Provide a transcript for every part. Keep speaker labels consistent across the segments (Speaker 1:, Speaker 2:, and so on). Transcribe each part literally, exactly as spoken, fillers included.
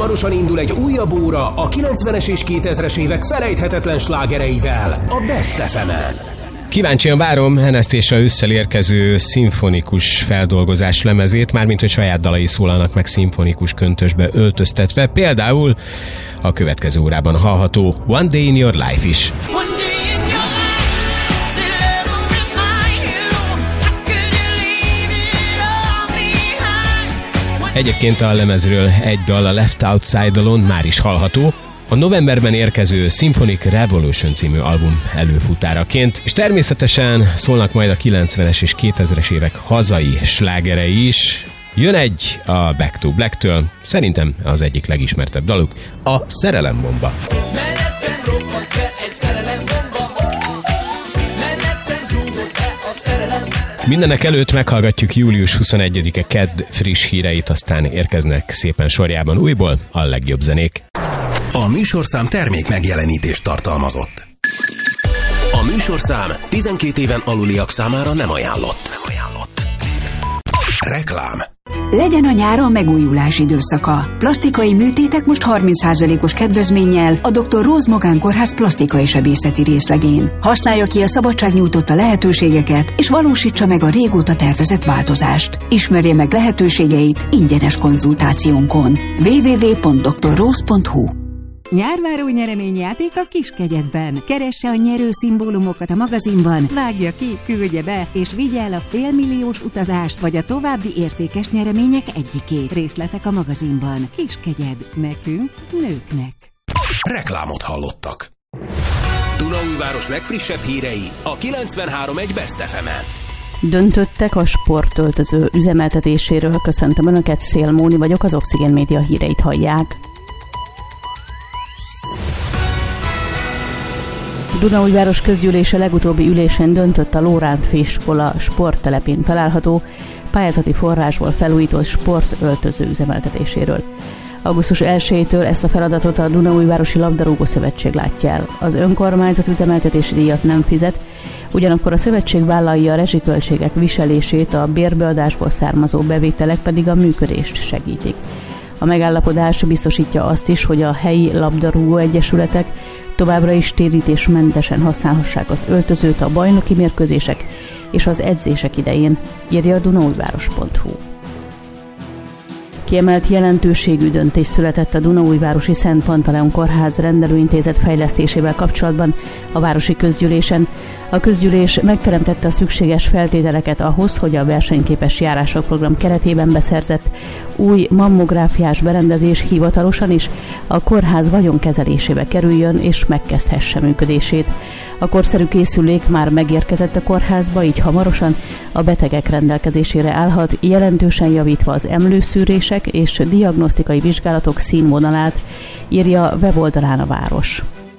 Speaker 1: hamarosan indul egy újabb óra a kilencvenes és kétezres évek felejthetetlen slágereivel a Best ef emen.
Speaker 2: Kíváncsian várom Henesztésre ősszel érkező szimfonikus feldolgozás lemezét, mármint hogy saját dalai szólalnak meg szimfonikus köntösbe öltöztetve, például a következő órában hallható One Day in Your Life is. Egyébként a lemezről egy dal, a Left Outside Alone már is hallható, a novemberben érkező Symphonic Revolution című album előfutáraként, és természetesen szólnak majd a kilencvenes és kétezres évek hazai slágerei is. Jön egy a Back to Black-től, szerintem az egyik legismertebb daluk, a Szerelembomba. Mindenek előtt meghallgatjuk július huszonegyedike kedd friss híreit, aztán érkeznek szépen sorjában újból a legjobb zenék.
Speaker 1: A műsorszám termék megjelenítést tartalmazott. A műsorszám tizenkét éven aluliak számára nem ajánlott. Nem ajánlott. Reklám.
Speaker 3: Legyen a nyáron megújulás időszaka. Plastikai műtétek most harminc százalékos kedvezménnyel a doktor Rose Magánkórház plastikai sebészeti részlegén. Használja ki a szabadság nyújtotta lehetőségeket, és valósítsa meg a régóta tervezett változást. Ismerje meg lehetőségeit ingyenes konzultációnkon. double-u double-u double-u pont doktor rose pont hu.
Speaker 4: Nyárváró nyereményjáték a Kiskegyedben. Keresse a nyerő szimbólumokat a magazinban, vágja ki, küldje be, és vigye el a félmilliós utazást, vagy a további értékes nyeremények egyikét. Részletek a magazinban. Kiskegyed. Nekünk, nőknek.
Speaker 1: Reklámot hallottak. Dunaújváros legfrissebb hírei a kilencvenhárom egy Best ef emen.
Speaker 5: Döntöttek a sportöltöző üzemeltetéséről. Köszöntöm Önöket, Szél Móni vagyok, az Oxigén Média híreit hallják. Dunaújváros közgyűlése legutóbbi ülésén döntött a Lóránt Főiskola sporttelepén található pályázati forrásból felújított sportöltöző üzemeltetéséről. augusztus elsejétől ezt a feladatot a Dunaújvárosi Labdarúgó Szövetség látja el. Az önkormányzat üzemeltetési díjat nem fizet, ugyanakkor a szövetség vállalja a rezsiköltségek viselését, a bérbeadásból származó bevételek pedig a működést segítik. A megállapodás biztosítja azt is, hogy a helyi labdarúgó egyesületek továbbra is térítésmentesen használhassák az öltözőt a bajnoki mérkőzések és az edzések idején, írja a dunaújváros pont hu. Kiemelt jelentőségű döntés született a Dunaújvárosi Szent Pantaleon Kórház rendelőintézet fejlesztésével kapcsolatban a városi közgyűlésen. A közgyűlés megteremtette a szükséges feltételeket ahhoz, hogy a versenyképes járások program keretében beszerzett új mammográfiás berendezés hivatalosan is a kórház vagyonkezelésébe kerüljön és megkezdhesse működését. A korszerű készülék már megérkezett a kórházba, így hamarosan a betegek rendelkezésére állhat, jelentősen javítva az emlőszűrések és diagnosztikai vizsgálatok színvonalát, írja weboldalán a város.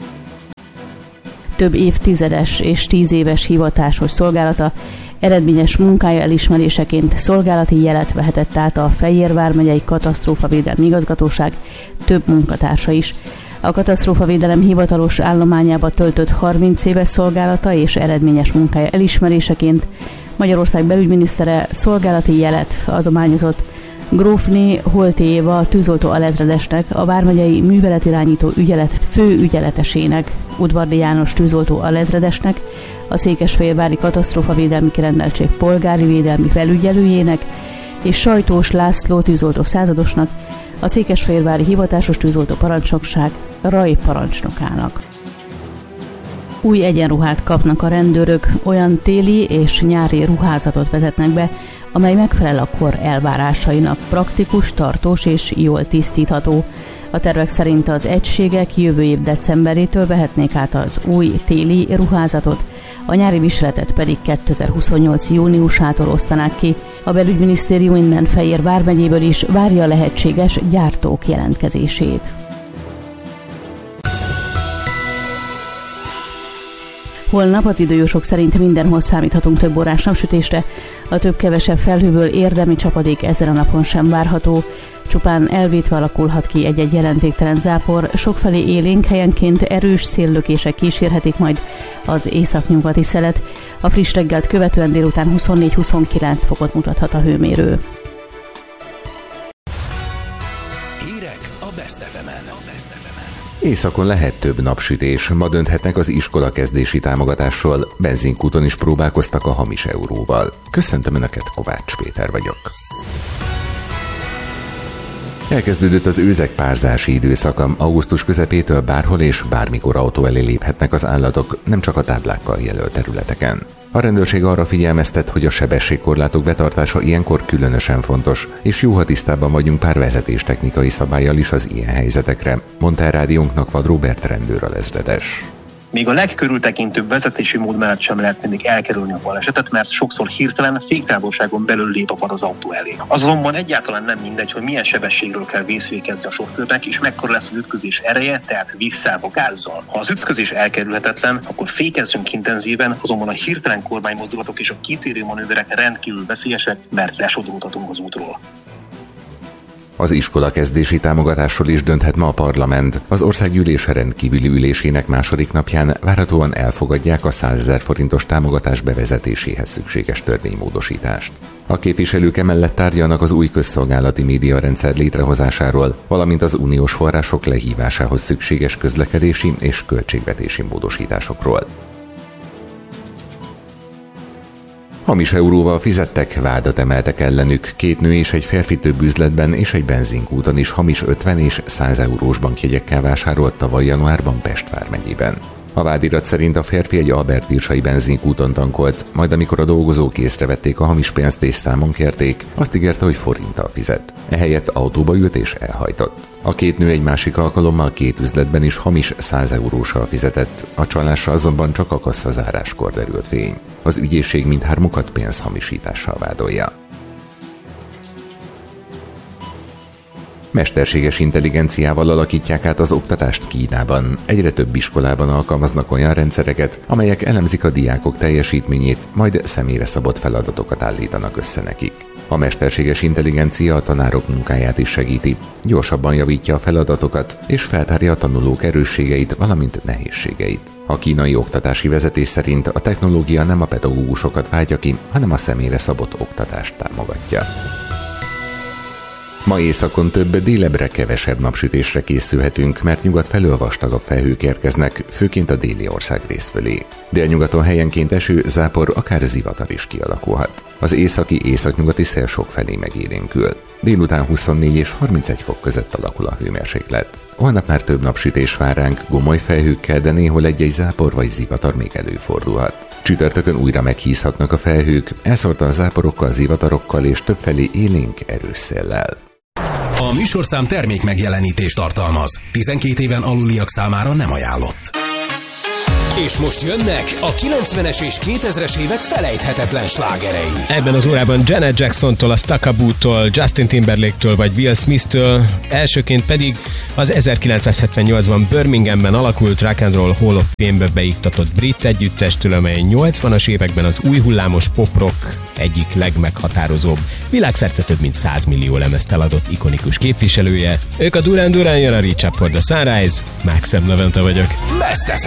Speaker 5: Több évtizedes és tíz éves hivatásos szolgálata eredményes munkája elismeréseként szolgálati jelet vehetett át a Fejér vármegyei Katasztrófavédelmi Igazgatóság több munkatársa is. A katasztrófavédelem hivatalos állományába töltött harminc éves szolgálata és eredményes munkája elismeréseként Magyarország belügyminisztere szolgálati jelet adományozott Grófné Holté Éva tűzoltó alezredesnek, a vármegyei műveletirányító ügyelet főügyeletesének, Udvardi János tűzoltó alezredesnek, a Székesfehérvári Katasztrófavédelmi Kirendeltség polgári védelmi felügyelőjének és Sajtós László tűzoltó századosnak, a Székesfehérvári Hivatásos Tűzoltó Parancsnokság raj parancsnokának. Új egyenruhát kapnak a rendőrök, olyan téli és nyári ruházatot vezetnek be, amely megfelel a kor elvárásainak, praktikus, tartós és jól tisztítható. A tervek szerint az egységek jövő év decemberétől vehetnék át az új téli ruházatot, a nyári viseletet pedig kétezer-huszonnyolc júniusától osztanák ki. A belügyminisztérium innen Fejér vármegyéből is várja a lehetséges gyártók jelentkezését. Holnap az időjósok szerint mindenhol számíthatunk több órás napsütésre, a több-kevesebb felhőből érdemi csapadék ezen a napon sem várható. Csupán elvétve alakulhat ki egy-egy jelentéktelen zápor, sokfelé élénk, helyenként erős széllökések kísérhetik majd az északnyugati szelet. A friss reggelt követően délután huszonnégy-huszonkilenc fokot mutathat a hőmérő.
Speaker 1: Hírek a Best ef emen.
Speaker 6: Északon lehet több napsütés, ma dönthetnek az iskola kezdési támogatásról, benzinkúton is próbálkoztak a hamis euróval. Köszöntöm Önöket, Kovács Péter vagyok. Elkezdődött az őzek párzási időszaka, augusztus közepétől bárhol és bármikor autó elé léphetnek az állatok, nem csak a táblákkal jelölt területeken. A rendőrség arra figyelmeztet, hogy a sebességkorlátok betartása ilyenkor különösen fontos, és jó, ha tisztában vagyunk pár vezetéstechnikai szabállyal is az ilyen helyzetekre, mondta el rádiónknak Vad Róbert rendőralezredes.
Speaker 7: Még a legkörültekintőbb vezetési mód mellett sem lehet mindig elkerülni a balesetet, mert sokszor hirtelen féktávolságon belül lép a pad az autó elé. Az azonban egyáltalán nem mindegy, hogy milyen sebességről kell vészfékezni a sofőrnek, és mekkora lesz az ütközés ereje, tehát visszába gázzal. Ha az ütközés elkerülhetetlen, akkor fékezzünk intenzíven, azonban a hirtelen kormánymozdulatok és a kitérő manőverek rendkívül veszélyesek, mert lesodródhatunk az útról.
Speaker 6: Az iskola kezdési támogatásról is dönthet ma a parlament. Az országgyűlés rendkívüli ülésének második napján várhatóan elfogadják a százezer forintos támogatás bevezetéséhez szükséges törvénymódosítást. A képviselők emellett tárgyalnak az új közszolgálati médiarendszer létrehozásáról, valamint az uniós források lehívásához szükséges közlekedési és költségvetési módosításokról. Hamis euróval fizettek, vádat emeltek ellenük. Két nő és egy férfi több üzletben és egy benzinkúton is hamis ötven és száz eurós bankjegyekkel vásárolt tavaly januárban Pest vármegyében. A vádirat szerint a férfi egy Albert Birsai benzinkúton tankolt, majd amikor a dolgozók észrevették a hamis pénzt és számon kérték, azt ígérte, hogy forinttal fizet. Ehelyett autóba ült és elhajtott. A két nő egy másik alkalommal két üzletben is hamis száz euróssal fizetett, a csalásra azonban csak a kasszazáráskor derült fény. Az ügyészség mindhármukat pénzhamisítással vádolja. Mesterséges intelligenciával alakítják át az oktatást Kínában. Egyre több iskolában alkalmaznak olyan rendszereket, amelyek elemzik a diákok teljesítményét, majd személyre szabott feladatokat állítanak össze nekik. A mesterséges intelligencia a tanárok munkáját is segíti, gyorsabban javítja a feladatokat, és feltárja a tanulók erősségeit, valamint nehézségeit. A kínai oktatási vezetés szerint a technológia nem a pedagógusokat váltja ki, hanem a személyre szabott oktatást támogatja. Ma északon több, délebbre kevesebb napsütésre készülhetünk, mert nyugat felől vastagabb felhők érkeznek, főként a déli országrész fölé. Délnyugaton helyenként eső, zápor, akár zivatar is kialakulhat. Az északi északnyugati szél sokfelé megélénkül. Délután huszonnégy és harmincegy fok között alakul a hőmérséklet. Holnap már több napsütés vár ránk, gomoly felhőkkel, de néhol egy-egy zápor vagy zivatar még előfordulhat. Csütörtökön újra meghízhatnak a felhők, elszórtan záporokkal, zivatarokkal és többfelé élénk erős széllel.
Speaker 1: A műsorszám termék megjelenítést tartalmaz. tizenkét éven aluliak számára nem ajánlott. És most jönnek a kilencvenes és kétezres évek felejthetetlen slágerei.
Speaker 2: Ebben az órában Janet Jacksontól, a Stakaboo-tól, Justin Timberlake-től vagy Will Smith-től, elsőként pedig az ezerkilencszázhetvennyolcban Birminghamben alakult Rock and Roll Hall of Fame-be beiktatott brit együttestől, amely nyolcvanas években az új hullámos pop-rock egyik legmeghatározóbb, világszerte több mint száz millió lemezt eladott ikonikus képviselője. Ők a Duran Duran, jön a Reach Up for the Sunrise, Maxim Levente vagyok.
Speaker 1: Best ef